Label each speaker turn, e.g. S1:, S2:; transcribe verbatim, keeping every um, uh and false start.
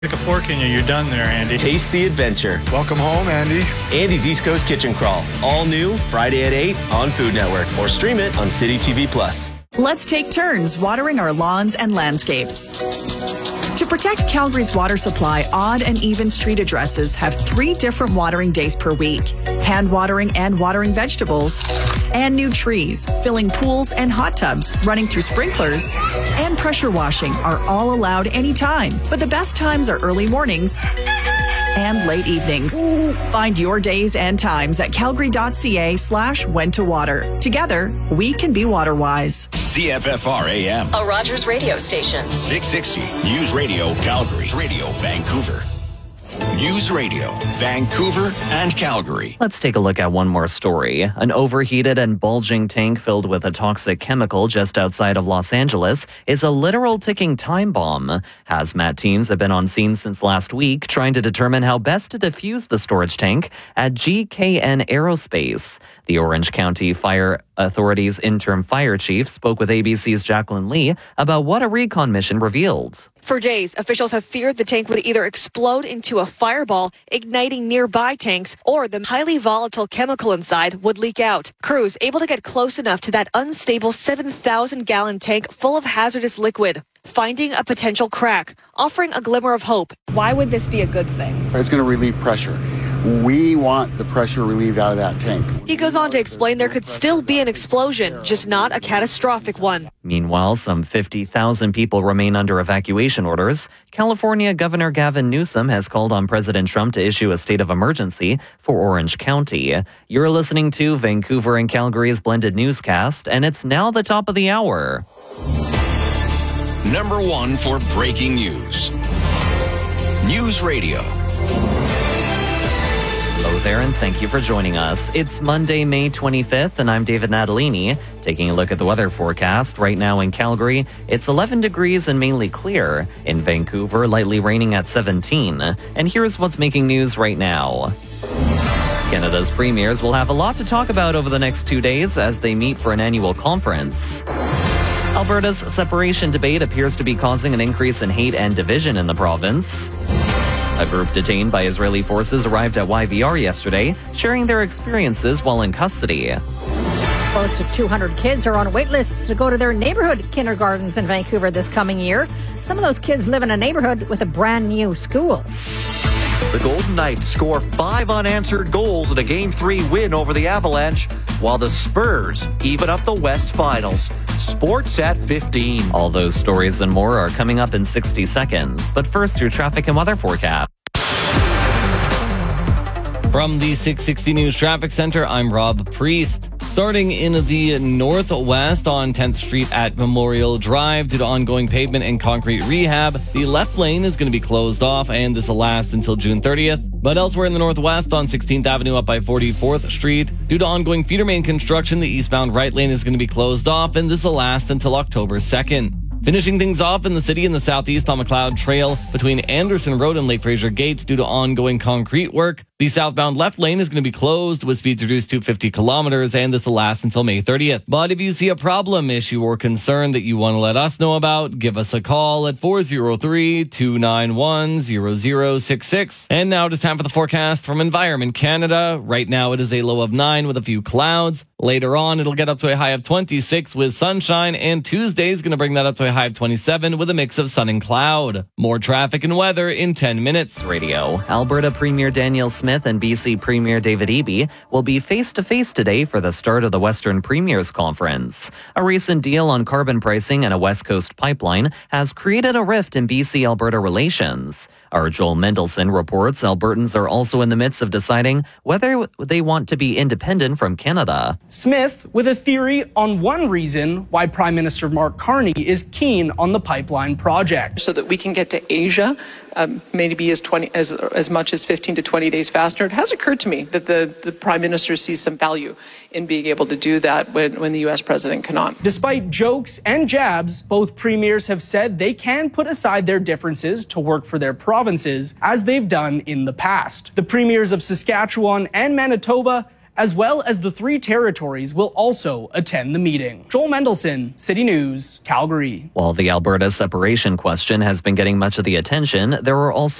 S1: Stick a fork in you, you're done there, Andy.
S2: Taste the adventure.
S3: Welcome home, Andy.
S2: Andy's East Coast Kitchen Crawl. All new, Friday at eight on Food Network. Or stream it on City T V Plus.
S4: Let's take turns watering our lawns and landscapes. To protect Calgary's water supply, odd and even street addresses have three different watering days per week. Hand watering and watering vegetables, and new trees, filling pools and hot tubs, running through sprinklers, and pressure washing are all allowed anytime. But the best times are early mornings and late evenings. Find your days and times at calgary.ca slash when to water. Together, we can be water wise.
S5: C F F R A M.
S4: A Rogers radio station.
S5: six sixty. News Radio Calgary. Radio Vancouver. News Radio Vancouver and Calgary.
S6: Let's take a look at one more story. An overheated and bulging tank filled with a toxic chemical just outside of Los Angeles is a literal ticking time bomb. Hazmat teams have been on scene since last week trying to determine how best to defuse the storage tank at G K N Aerospace. The Orange County Fire Authority's interim fire chief spoke with A B C's Jacqueline Lee about what a recon mission revealed.
S7: For days, officials have feared the tank would either explode into a fireball, igniting nearby tanks, or the highly volatile chemical inside would leak out. Crews able to get close enough to that unstable seven thousand gallon tank full of hazardous liquid, finding a potential crack, offering a glimmer of hope. Why would this be a good thing?
S8: It's going to relieve pressure. We want the pressure relieved out of that tank.
S7: He goes on to explain there could still be an explosion, just not a catastrophic one.
S6: Meanwhile, some fifty thousand people remain under evacuation orders. California Governor Gavin Newsom has called on President Trump to issue a state of emergency for Orange County. You're listening to Vancouver and Calgary's blended newscast, and it's now the top of the hour.
S5: Number one for breaking news. News Radio.
S6: Hello there, and thank you for joining us. It's Monday, May twenty-fifth, and I'm David Natalini. Taking a look at the weather forecast. Right now in Calgary, it's eleven degrees and mainly clear. In Vancouver, lightly raining at seventeen. And here's what's making news right now. Canada's premiers will have a lot to talk about over the next two days as they meet for an annual conference. Alberta's separation debate appears to be causing an increase in hate and division in the province. A group detained by Israeli forces arrived at Y V R yesterday, sharing their experiences while in custody.
S9: Close to two hundred kids are on wait lists to go to their neighborhood kindergartens in Vancouver this coming year. Some of those kids live in a neighborhood with a brand new school.
S10: The Golden Knights score five unanswered goals in a Game three win over the Avalanche, while the Spurs even up the West Finals. Sports at fifteen.
S6: All those stories and more are coming up in sixty seconds. But first, your traffic and weather forecast.
S11: From the six sixty News Traffic Center, I'm Rob Priest. Starting in the northwest on tenth Street at Memorial Drive due to ongoing pavement and concrete rehab, the left lane is going to be closed off, and this will last until June thirtieth. But elsewhere in the northwest on sixteenth Avenue up by forty-fourth Street, due to ongoing feeder main construction, the eastbound right lane is going to be closed off, and this will last until October second. Finishing things off in the city in the southeast on McLeod Trail between Anderson Road and Lake Fraser Gate due to ongoing concrete work. The southbound left lane is going to be closed with speeds reduced to fifty kilometers, and this will last until May thirtieth. But if you see a problem, issue, or concern that you want to let us know about, give us a call at four oh three, two nine one, zero zero six six. And now it is time for the forecast from Environment Canada. Right now it is a low of nine with a few clouds. Later on, it'll get up to a high of twenty-six with sunshine, and Tuesday is going to bring that up to a high of twenty-seven with a mix of sun and cloud. More traffic and weather in ten minutes.
S6: Radio. Alberta Premier Danielle Smith and B C Premier David Eby will be face-to-face today for the start of the Western Premiers Conference. A recent deal on carbon pricing and a West Coast pipeline has created a rift in B C-Alberta relations. Our Joel Mendelson reports Albertans are also in the midst of deciding whether they want to be independent from Canada.
S12: Smith with a theory on one reason why Prime Minister Mark Carney is keen on the pipeline project.
S13: So that we can get to Asia um, maybe as, twenty, as, as much as fifteen to twenty days faster. It has occurred to me that the, the Prime Minister sees some value in being able to do that when, when the U S President cannot.
S12: Despite jokes and jabs, both premiers have said they can put aside their differences to work for their provinces, as they've done in the past. The premiers of Saskatchewan and Manitoba as well as the three territories, will also attend the meeting. Joel Mendelson, City News, Calgary.
S6: While the Alberta separation question has been getting much of the attention, there were also